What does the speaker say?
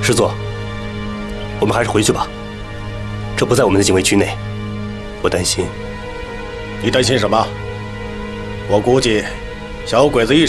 师座，我们还是回去吧。这不在我们的禁卫区内，我担心。 你担心什么？我估计，小鬼子一